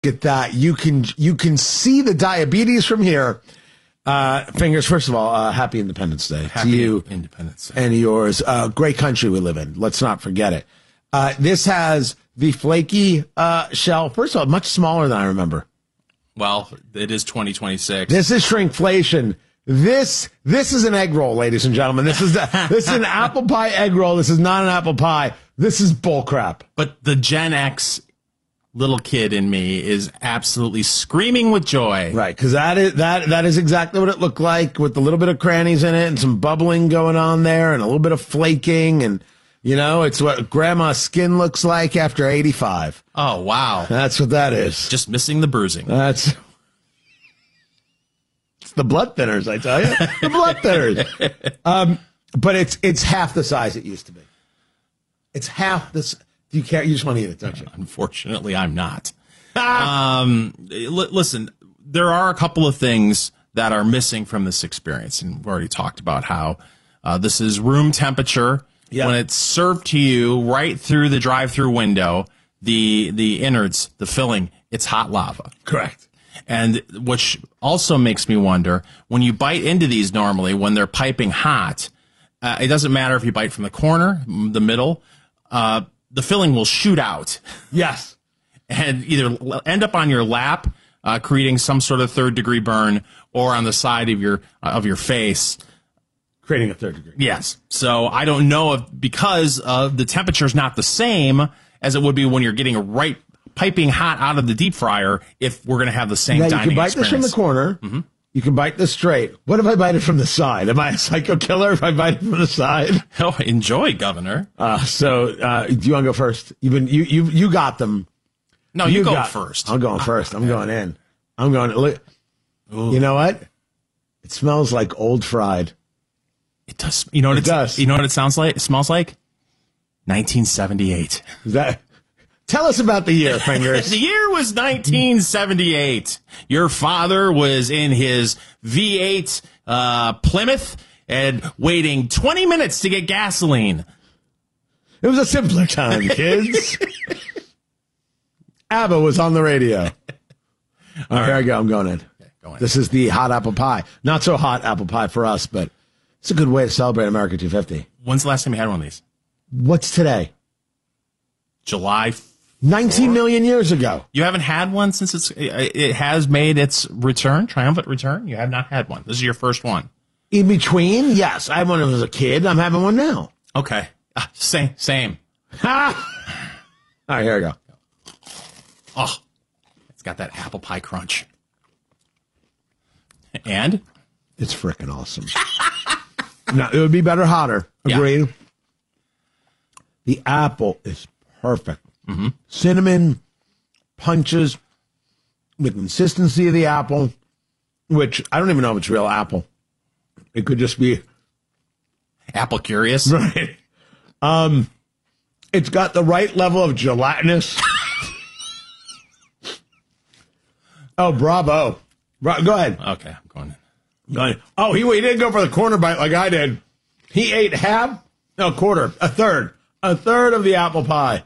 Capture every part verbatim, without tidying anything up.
at that. You can you can see the diabetes from here. Uh, fingers, first of all, uh, happy Independence Day happy to you Independence Day. and yours. Uh, great country we live in. Let's not forget it. Uh, this has the flaky uh, shell. First of all, much smaller than I remember. Well, it is twenty twenty-six. This is shrinkflation. This this is an egg roll, ladies and gentlemen. This is the, this is an apple pie egg roll. This is not an apple pie. This is bull crap. But the Gen X little kid in me is absolutely screaming with joy. Right, because that is that that is exactly what it looked like, with a little bit of crannies in it and some bubbling going on there and a little bit of flaking, and you know, it's what grandma's skin looks like after eighty-five. Oh, wow. That's what that is. Just missing the bruising. That's it's the blood thinners, I tell you. The blood thinners. Um, but it's it's half the size it used to be. It's half this. Do you care? You just want to eat it, don't you? Unfortunately, I'm not. um, li- listen, there are a couple of things that are missing from this experience, and we've already talked about how uh, this is room temperature. Yeah. When it's served to you right through the drive-through window, the the innards, the filling, it's hot lava. Correct. And which also makes me wonder, when you bite into these normally, when they're piping hot, uh, it doesn't matter if you bite from the corner, the middle, uh, the filling will shoot out. Yes. And either end up on your lap, uh, creating some sort of third degree burn, or on the side of your uh, of your face, creating a third degree. Yes. So I don't know if, because uh, the temperature is not the same as it would be when you're getting right piping hot out of the deep fryer, if we're going to have the same now, dining you can bite experience. this from the corner. Mm-hmm. You can bite this straight. What if I bite it from the side? Am I a psycho killer if I bite it from the side? Oh, enjoy, Governor. Uh, so, uh, do you want to go first? You've been, you, you, you got them. No, you, you go got, first. I'm going first. I'm going in. I'm going. Look. You know what? It smells like old fried. It does. You know what it does. You know what it sounds like? It smells like nineteen seventy-eight. Is that? Tell us about the year, Fingers. The year was nineteen seventy-eight. Your father was in his V eight uh, Plymouth and waiting twenty minutes to get gasoline. It was a simpler time, kids. ABBA was on the radio. All right, here I go. I'm going in. Okay, go in. This is the hot apple pie. Not so hot apple pie for us, but it's a good way to celebrate America two fifty. When's the last time you had one of these? What's today? July nineteen million years ago. You haven't had one since it's it has made its return, triumphant return? You have not had one. This is your first one. In between, yes. I had one when I was a kid. I'm having one now. Okay. Ah, same. Same. Ha! All right, here we go. Oh, it's got that apple pie crunch. And? It's frickin' awesome. No, it would be better hotter. Agreed. Yeah. The apple is perfect. Mm-hmm. Cinnamon punches the consistency of the apple, which I don't even know if it's real apple. It could just be apple curious. Right. Um, it's got the right level of gelatinous. Oh, bravo. Bra- go ahead. Okay, I'm going in. Go ahead. Oh, he, he didn't go for the corner bite like I did. He ate half, no, a quarter, a third, a third of the apple pie.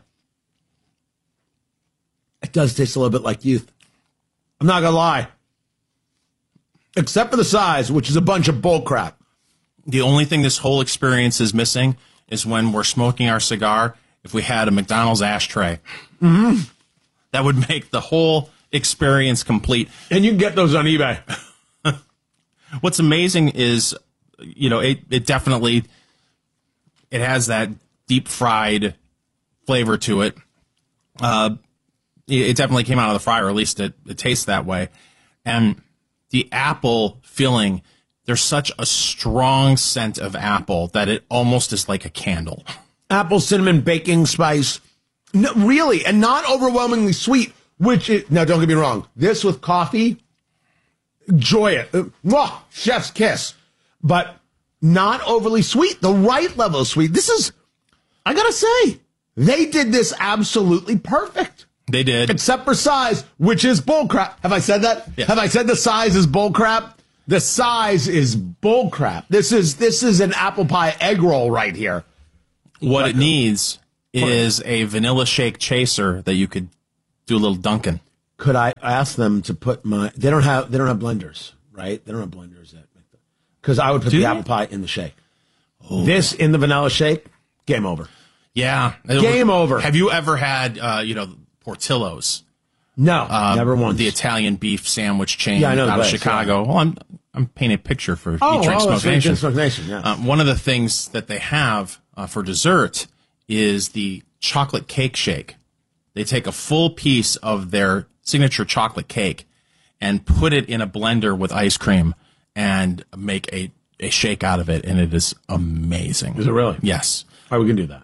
It does taste a little bit like youth. I'm not going to lie. Except for the size, which is a bunch of bull crap. The only thing this whole experience is missing is when we're smoking our cigar, if we had a McDonald's ashtray. Mm-hmm. That would make the whole experience complete. And you can get those on eBay. What's amazing is, you know, it, it definitely, it has that deep fried flavor to it. Uh, it definitely came out of the fryer, or at least it, it tastes that way. And the apple filling, there's such a strong scent of apple that it almost is like a candle. Apple, cinnamon, baking spice. No, really, and not overwhelmingly sweet, which is, now don't get me wrong, this with coffee, enjoy it. Uh, oh, chef's kiss. But not overly sweet, the right level of sweet. This is, I gotta say, they did this absolutely perfect. They did. Except for size, which is bullcrap. Have I said that? Yeah. Have I said the size is bullcrap? The size is bullcrap. This is this is an apple pie egg roll right here. What it needs is a vanilla shake chaser that you could do a little Dunkin'. could I ask them to put my? They don't have they don't have blenders, right? They don't have blenders at because I would put Do the they? apple pie in the shake. Oh. This in the vanilla shake, game over. Yeah, game over. Have you ever had uh, you know Portillo's? No, um, never once. The Italian beef sandwich chain yeah, I know out place, of Chicago. Yeah. Well, I'm I'm painting a picture for oh, Eat, Drink, oh, Smoke Nation. Smoke Nation. Yeah. Uh, one of the things that they have uh, for dessert is the chocolate cake shake. They take a full piece of their signature chocolate cake and put it in a blender with ice cream and make a, a shake out of it, and it is amazing. Is it really? Yes. All right, we can do that.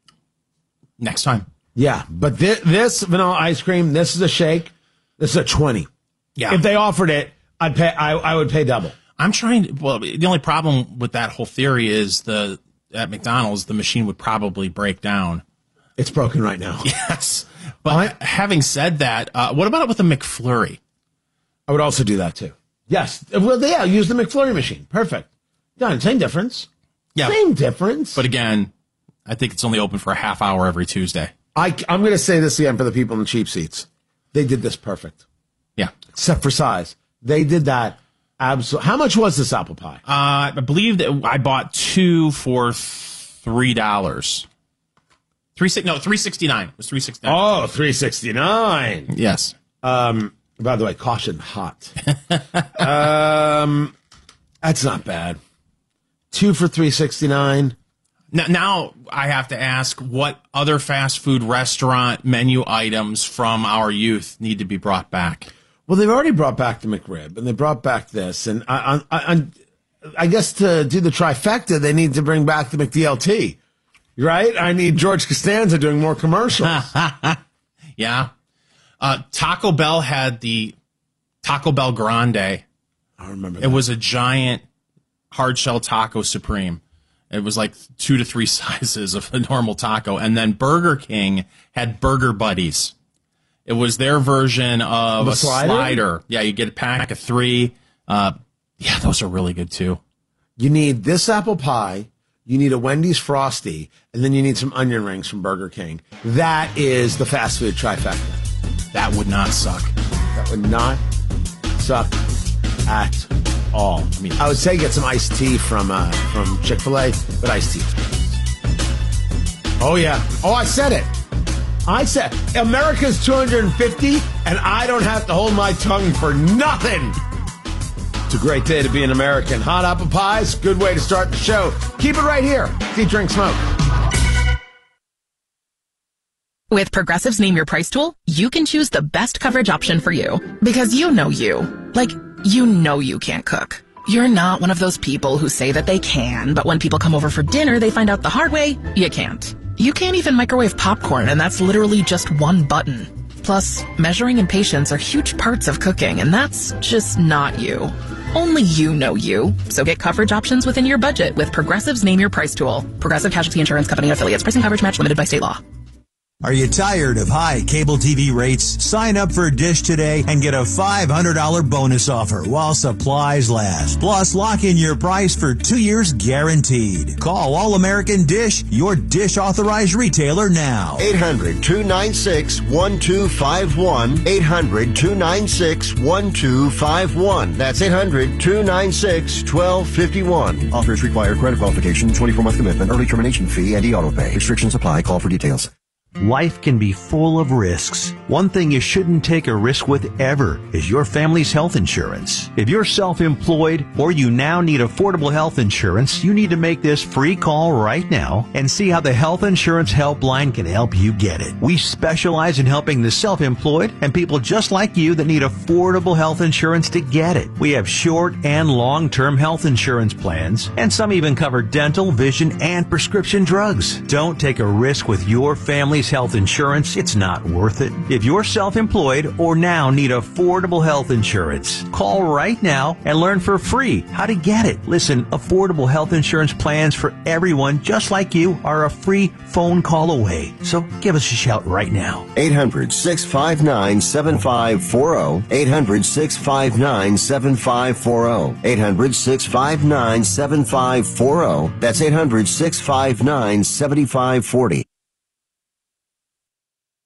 Next time. Yeah, but this, this vanilla ice cream, this is a shake. This is a twenty. Yeah. If they offered it, I'd pay. I, I would pay double. I'm trying to, well, the only problem with that whole theory is the at McDonald's, the machine would probably break down. It's broken right now. Yes. But I, having said that, uh, what about it with the McFlurry? I would also do that too. Yes. Well, yeah, use the McFlurry machine. Perfect. Done. Same difference. Yeah. Same difference. But again, I think it's only open for a half hour every Tuesday. I, I'm going to say this again for the people in the cheap seats. They did this perfect. Yeah. Except for size. They did that absolutely. How much was this apple pie? Uh, I believe that I bought two for three dollars. Three six no three sixty nine. It was three sixty nine. Oh, three sixty nine. Yes. Um. By the way, caution, hot. um, that's not bad. Two for three sixty nine. Now, now I have to ask, what other fast food restaurant menu items from our youth need to be brought back? Well, they've already brought back the McRib, and they brought back this, and I, I, I, I guess to do the trifecta, they need to bring back the McDLT, right? I need George Costanza doing more commercials. Yeah. Uh, Taco Bell had the Taco Bell Grande. I remember that. It was a giant hard shell taco supreme. It was like two to three sizes of a normal taco. And then Burger King had Burger Buddies. It was their version of a a slider? slider. Yeah, you get a pack of three. Uh, yeah, those are really good too. You need this apple pie, you need a Wendy's Frosty, and then you need some onion rings from Burger King. That is the fast food trifecta. That would not suck. That would not suck at all. I mean, I would say get some iced tea from uh, from Chick-fil-A, but iced tea. Oh, yeah. Oh, I said it. I said America's two hundred fifty, and I don't have to hold my tongue for nothing. It's a great day to be an American. Hot apple pies, good way to start the show. Keep it right here. Eat, Drink, Smoke. With Progressive's Name Your Price tool, you can choose the best coverage option for you. Because you know you. Like, you know you can't cook. You're not one of those people who say that they can, but when people come over for dinner, they find out the hard way, you can't. You can't even microwave popcorn, and that's literally just one button. Plus, measuring and patience are huge parts of cooking, and that's just not you. Only you know you. So get coverage options within your budget with Progressive's Name Your Price tool. Progressive Casualty Insurance Company and affiliates. Pricing coverage match limited by state law. Are you tired of high cable T V rates? Sign up for Dish today and get a five hundred dollars bonus offer while supplies last. Plus, lock in your price for two years guaranteed. Call All American Dish, your Dish authorized retailer now. eight hundred, two nine six, one two five one. eight hundred, two nine six, one two five one. That's eight hundred, two nine six, one two five one. Offers require credit qualification, twenty-four month commitment, early termination fee, and e-auto pay. Restrictions apply. Call for details. Life can be full of risks. One thing you shouldn't take a risk with ever is your family's health insurance. If you're self-employed or you now need affordable health insurance, you need to make this free call right now and see how the Health Insurance Helpline can help you get it. We specialize in helping the self-employed and people just like you that need affordable health insurance to get it. We have short and long-term health insurance plans, and some even cover dental, vision, and prescription drugs. Don't take a risk with your family's health insurance. It's not worth it. If you're self-employed or now need affordable health insurance, call right now and learn for free how to get it. Listen, affordable health insurance plans for everyone just like you are a free phone call away. So give us a shout right now. eight hundred, six five nine, seven five four zero. eight hundred, six five nine, seven five four zero. eight hundred, six five nine, seven five four zero. That's eight hundred, six five nine, seven five four zero.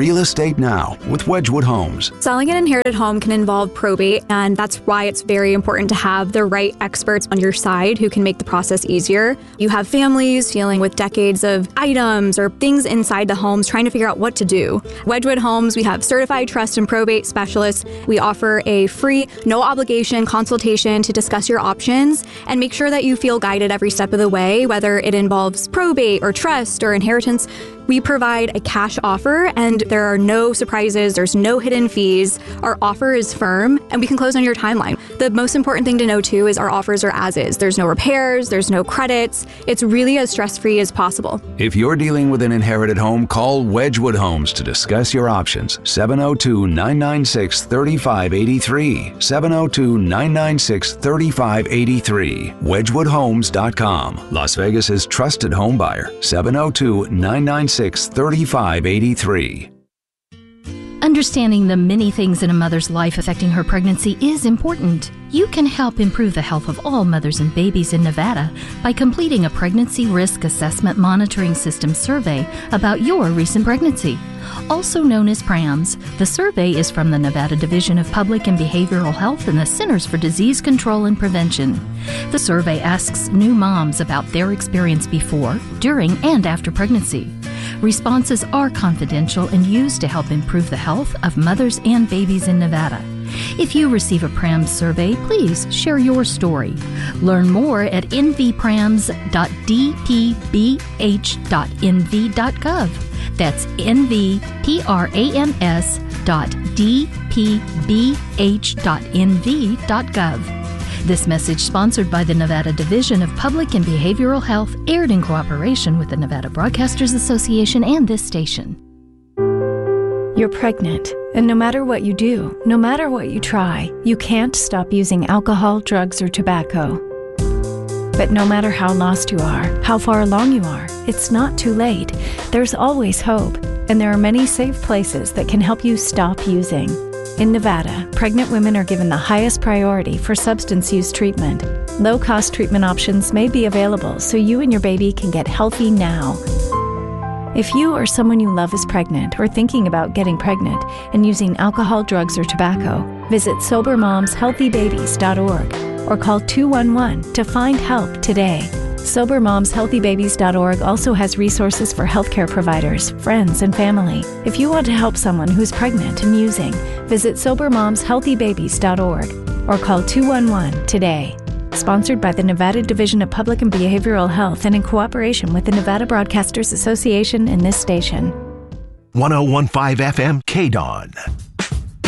real estate now with Wedgwood Homes. Selling an inherited home can involve probate, and that's why it's very important to have the right experts on your side who can make the process easier. You have families dealing with decades of items or things inside the homes trying to figure out what to do. Wedgwood Homes, we have certified trust and probate specialists. We offer a free, no obligation consultation to discuss your options and make sure that you feel guided every step of the way, whether it involves probate or trust or inheritance. We provide a cash offer, and there are no surprises, there's no hidden fees. Our offer is firm, and we can close on your timeline. The most important thing to know, too, is our offers are as is. There's no repairs, there's no credits. It's really as stress-free as possible. If you're dealing with an inherited home, call Wedgwood Homes to discuss your options. seven oh two, nine nine six, three five eight three. seven oh two, nine nine six, three five eight three. wedgwood homes dot com. Las Vegas's trusted home buyer. seven oh two, nine nine six, three five eight three. Understanding the many things in a mother's life affecting her pregnancy is important. You can help improve the health of all mothers and babies in Nevada by completing a Pregnancy Risk Assessment Monitoring System survey about your recent pregnancy. Also known as PRAMS, the survey is from the Nevada Division of Public and Behavioral Health and the Centers for Disease Control and Prevention. The survey asks new moms about their experience before, during, and after pregnancy. Responses are confidential and used to help improve the health of mothers and babies in Nevada. If you receive a PRAMS survey, please share your story. Learn more at n v prams dot d p b h dot n v dot gov. That's n v prams dot d p b h dot n v dot gov. This message, sponsored by the Nevada Division of Public and Behavioral Health, aired in cooperation with the Nevada Broadcasters Association and this station. You're pregnant, and no matter what you do, no matter what you try, you can't stop using alcohol, drugs, or tobacco. But no matter how lost you are, how far along you are, it's not too late. There's always hope, and there are many safe places that can help you stop using. In Nevada, pregnant women are given the highest priority for substance use treatment. Low-cost treatment options may be available so you and your baby can get healthy now. If you or someone you love is pregnant or thinking about getting pregnant and using alcohol, drugs, or tobacco, visit sober moms healthy babies dot org or call two one one to find help today. sober moms healthy babies dot org also has resources for healthcare providers, friends, and family. If you want to help someone who's pregnant and using, visit sober moms healthy babies dot org or call two one one today. Sponsored by the Nevada Division of Public and Behavioral Health and in cooperation with the Nevada Broadcasters Association and this station. one oh one point five F M K D O N.